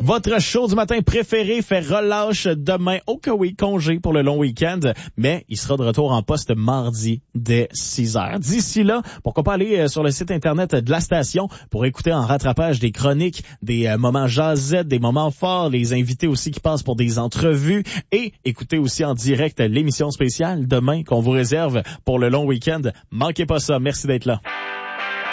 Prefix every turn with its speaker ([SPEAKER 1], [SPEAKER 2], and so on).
[SPEAKER 1] Votre show du matin préféré fait relâche demain. Oh que oui, congé pour le long week-end, mais il sera de retour en poste mardi dès 6h. D'ici là, pourquoi pas aller sur le site internet de la station pour écouter en rattrapage des chroniques, des moments jasettes, des moments forts, les invités aussi qui passent pour des entrevues et écouter aussi en direct l'émission spéciale demain qu'on vous réserve pour le long week-end. Manquez pas ça. Merci d'être là.